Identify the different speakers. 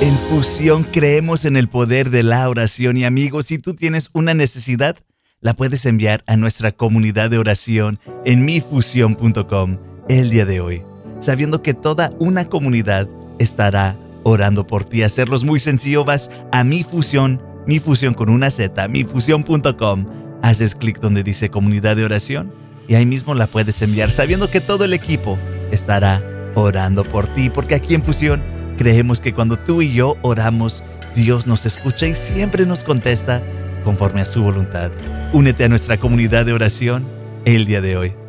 Speaker 1: En Fusión creemos en el poder de la oración y amigos, si tú tienes una necesidad, la puedes enviar a nuestra comunidad de oración en mifusión.com el día de hoy, sabiendo que toda una comunidad estará orando por ti. Hacerlos muy sencillo, vas a mifusión con una Z, mifusión.com, haces clic donde dice comunidad de oración y ahí mismo la puedes enviar, sabiendo que todo el equipo estará orando por ti, porque aquí en Fusión creemos que cuando tú y yo oramos, Dios nos escucha y siempre nos contesta conforme a su voluntad. Únete a nuestra comunidad de oración el día de hoy.